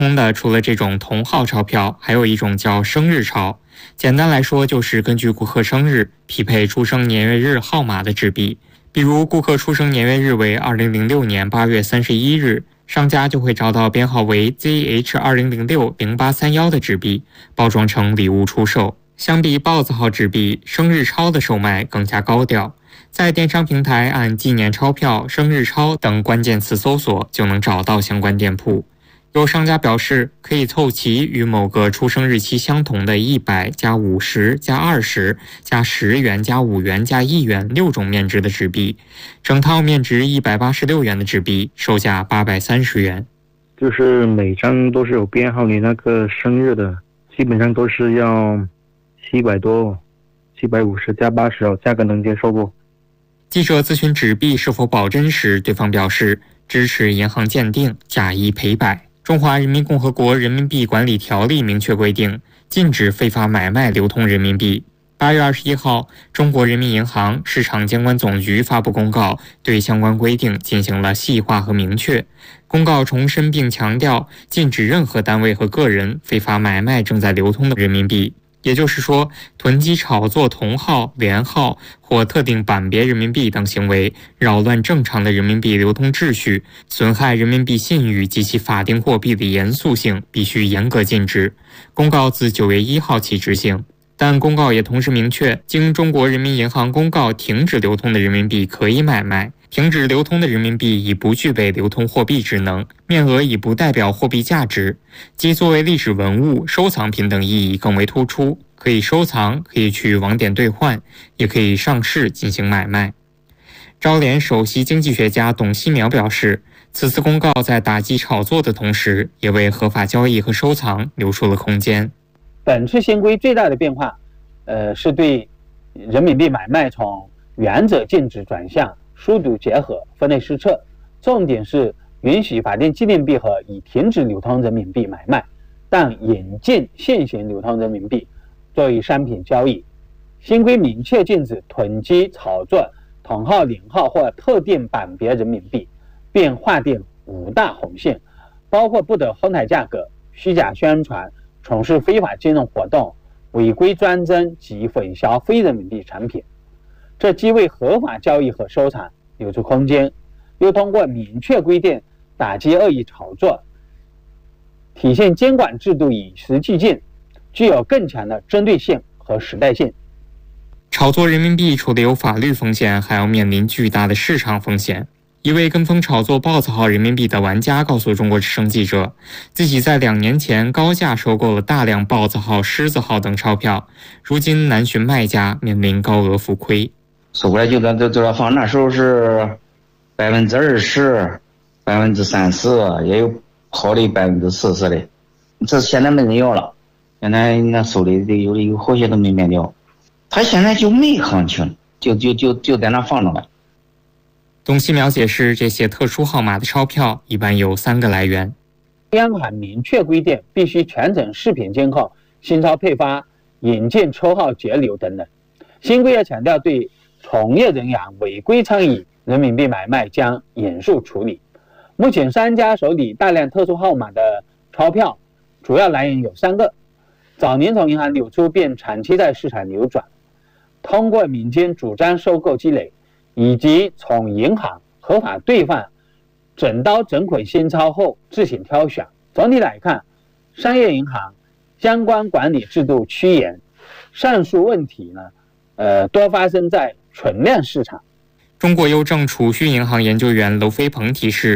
通的除了这种同号钞票，还有一种叫生日钞。简单来说，就是根据顾客生日匹配出生年月日号码的纸币。比如顾客出生年月日为2006年8月31日，商家就会找到编号为 ZH20060831的纸币，包装成礼物出售。相比豹子号纸币，生日钞的售卖更加高调。在电商平台按纪念钞票、生日钞等关键词搜索，就能找到相关店铺。有商家表示，可以凑齐与某个出生日期相同的100加50加20加10元加5元加1元6种面值的纸币，整套面值186元的纸币售价830元。 就是每张都是有编号你那个生日的，基本上都是要700多，750加80，价格能接受不？ 记者咨询纸币是否保真时，对方表示支持银行鉴定，假一赔百。中华人民共和国人民币管理条例明确规定，禁止非法买卖流通人民币。8月21号，中国人民银行市场监管总局发布公告，对相关规定进行了细化和明确。公告重申并强调，禁止任何单位和个人非法买卖正在流通的人民币。也就是说，囤积炒作同号、连号或特定版别人民币等行为，扰乱正常的人民币流通秩序，损害人民币信誉及其法定货币的严肃性，必须严格禁止。公告自9月1号起执行。但公告也同时明确，经中国人民银行公告停止流通的人民币可以买卖，停止流通的人民币已不具备流通货币职能，面额已不代表货币价值，即作为历史文物、收藏品等意义更为突出，可以收藏，可以去网点兑换，也可以上市进行买卖。招联首席经济学家董希苗表示，此次公告在打击炒作的同时，也为合法交易和收藏留出了空间。 本次新规最大的变化，是对人民币买卖从原则禁止转向疏读结合、分类施策，重点是允许法定纪念币和已停止流通人民币买卖，但引进现行流通人民币作为商品交易。新规明确禁止囤积炒作同号、连号或特定版别人民币，并划定5大红线，包括不得哄抬价格、虚假宣传、从事非法金融活动、违规专征及混淆非人民币产品。这既为合法交易和收藏留出空间，又通过明确规定打击恶意炒作，体现监管制度与时俱进，具有更强的针对性和时代性。 炒作人民币除了有法律风险，还要面临巨大的市场风险。一位跟风炒作豹子号人民币的玩家告诉中国之声记者，自己在2年前高价收购了大量豹子号、狮子号等钞票，如今难寻卖家，面临高额浮亏。 收过来就在放，那时候是20%、30%，也有好的40%的，这现在没人要了。现在那收的有好些都没卖掉，他现在就没行情，就在那放着了。 董希苗解释，这些特殊号码的钞票一般有3个来源。 央行明确规定必须全程视频监控新钞配发、引进抽号截流等等。新规也强调，对从业人员违规参与人民币买卖将严肃处理。目前商家手里大量特殊号码的钞票，主要来源有3个：早年从银行流出并长期在市场流转，通过民间主张收购积累，以及从银行合法兑换整刀整捆新钞后自行挑选。总体来看，商业银行相关管理制度趋严，上述问题呢，多发生在存量市场。 中国邮政储蓄银行研究员娄飞鹏提示，